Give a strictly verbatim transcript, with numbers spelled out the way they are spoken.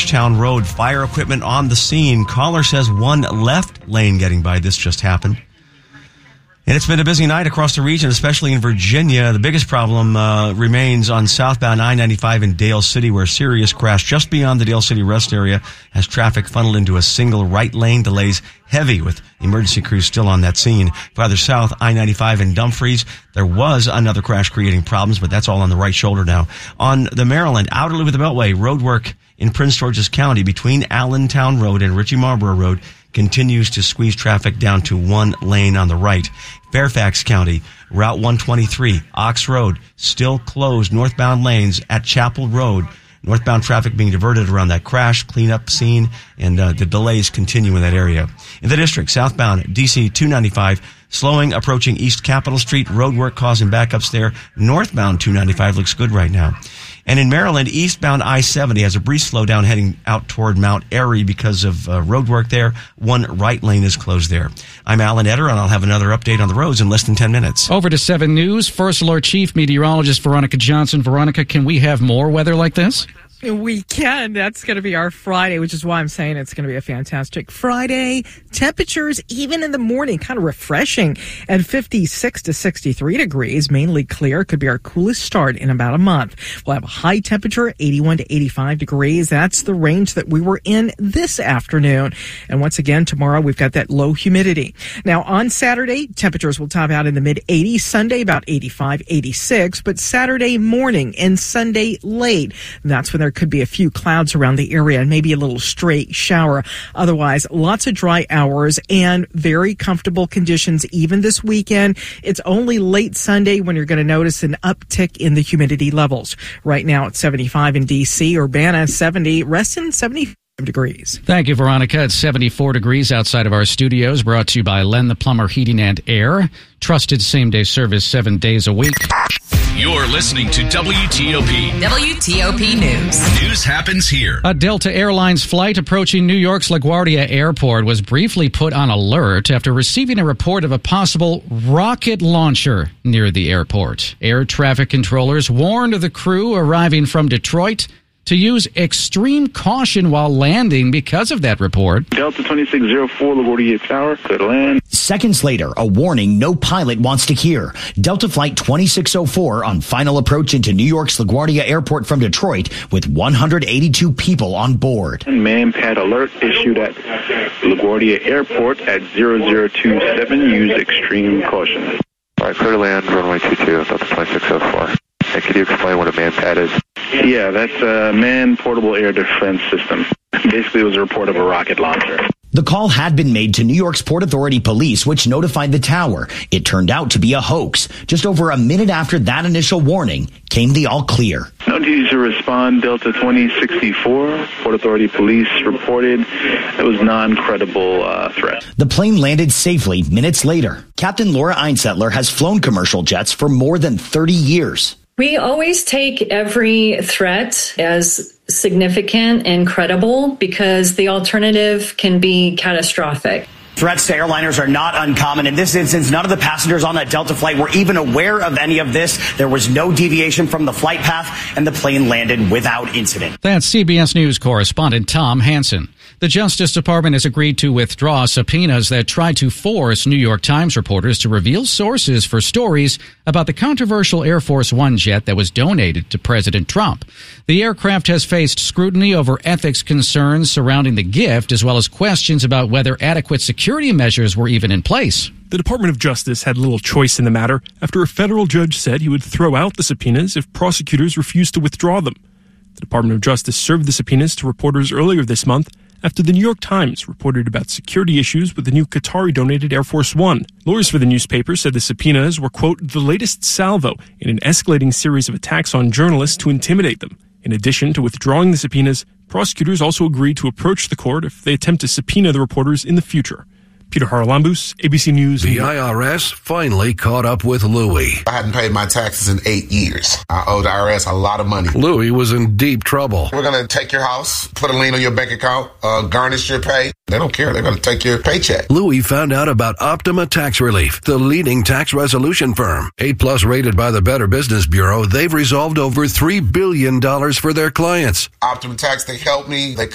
Georgetown Road. Fire equipment on the scene. Caller says one left lane getting by. This just happened. And it's been a busy night across the region, especially in Virginia. The biggest problem uh, remains on southbound I ninety-five in Dale City, where Sirius crashed just beyond the Dale City rest area as traffic funneled into a single right lane. Delays heavy with emergency crews still on that scene. Farther south, I ninety-five in Dumfries, there was another crash creating problems, but that's all on the right shoulder now. On the Maryland Outer Loop of the Beltway, road work in Prince George's County between Allentown Road and Ritchie Marlborough Road continues to squeeze traffic down to one lane on the right. Fairfax County, Route one twenty-three, Ox Road, still closed northbound lanes at Chapel Road. Northbound traffic being diverted around that crash, cleanup scene, and uh, the delays continue in that area. In the district, southbound D C two ninety-five, slowing approaching East Capitol Street, road work causing backups there. Northbound two ninety-five looks good right now. And in Maryland, eastbound I seventy has a brief slowdown heading out toward Mount Airy because of uh, road work there. One right lane is closed there. I'm Alan Etter, and I'll have another update on the roads in less than ten minutes. Over to seven News. First Alert Chief Meteorologist Veronica Johnson. Veronica, can we have more weather like this? We can. That's going to be our Friday, which is why I'm saying it's going to be a fantastic Friday. Temperatures, even in the morning, kind of refreshing at fifty-six to sixty-three degrees, mainly clear. Could be our coolest start in about a month. We'll have a high temperature, eighty-one to eighty-five degrees. That's the range that we were in this afternoon. And once again, tomorrow we've got that low humidity. Now, on Saturday, temperatures will top out in the mid eighties. Sunday, about eighty-five, eighty-six. But Saturday morning and Sunday late, that's when there could be a few clouds around the area and maybe a little stray shower. Otherwise, lots of dry hours and very comfortable conditions even this weekend. It's only late Sunday when you're going to notice an uptick in the humidity levels. Right now it's seventy-five in D C, Urbana seventy, Reston seventy degrees. Thank you, Veronica. It's seventy-four degrees outside of our studios, brought to you by Len the Plumber Heating and Air. Trusted same-day service seven days a week. You're listening to W T O P. W T O P News. News happens here. A Delta Airlines flight approaching New York's LaGuardia Airport was briefly put on alert after receiving a report of a possible rocket launcher near the airport. Air traffic controllers warned the crew arriving from Detroit to use extreme caution while landing because of that report. Delta twenty-six oh four, LaGuardia Tower, clear to land. Seconds later, a warning no pilot wants to hear. Delta Flight twenty-six oh four on final approach into New York's LaGuardia Airport from Detroit with one hundred eighty-two people on board. Man-pad alert issued at LaGuardia Airport at zero zero two seven. Use extreme caution. All right, clear to land, runway two two, Delta twenty-six oh four. And could you explain what a man-pad is? Yeah, that's a manned portable air defense system. Basically, it was a report of a rocket launcher. The call had been made to New York's Port Authority Police, which notified the tower. It turned out to be a hoax. Just over a minute after that initial warning came the all clear. No duty to respond, Delta twenty sixty-four. Port Authority Police reported it was non-credible uh, threat. The plane landed safely minutes later. Captain Laura Einsettler has flown commercial jets for more than thirty years. We always take every threat as significant and credible because the alternative can be catastrophic. Threats to airliners are not uncommon. In this instance, none of the passengers on that Delta flight were even aware of any of this. There was no deviation from the flight path, and the plane landed without incident. That's C B S News correspondent Tom Hansen. The Justice Department has agreed to withdraw subpoenas that tried to force New York Times reporters to reveal sources for stories about the controversial Air Force One jet that was donated to President Trump. The aircraft has faced scrutiny over ethics concerns surrounding the gift, as well as questions about whether adequate security measures were even in place. The Department of Justice had little choice in the matter after a federal judge said he would throw out the subpoenas if prosecutors refused to withdraw them. The Department of Justice served the subpoenas to reporters earlier this month after the New York Times reported about security issues with the new Qatari-donated Air Force One. Lawyers for the newspaper said the subpoenas were, quote, the latest salvo in an escalating series of attacks on journalists to intimidate them. In addition to withdrawing the subpoenas, prosecutors also agreed to approach the court if they attempt to subpoena the reporters in the future. Peter Haralambous, A B C News. The I R S finally caught up with Louie. I hadn't paid my taxes in eight years. I owed the I R S a lot of money. Louie was in deep trouble. We're going to take your house, put a lien on your bank account, uh, garnish your pay. They don't care. They're going to take your paycheck. Louie found out about Optima Tax Relief, the leading tax resolution firm. eight plus rated by the Better Business Bureau, they've resolved over three billion dollars for their clients. Optima Tax, they helped me. They